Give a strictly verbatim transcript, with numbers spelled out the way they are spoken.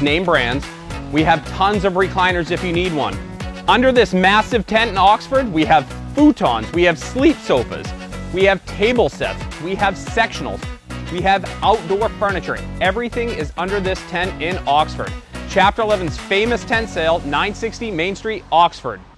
name brands. We have tons of recliners if you need one. Under this massive tent in Oxford, we have futons, we have sleep sofas, we have table sets, we have sectionals, we have outdoor furniture. Everything is under this tent in Oxford. Chapter eleven's famous tent sale, nine sixty Main Street, Oxford.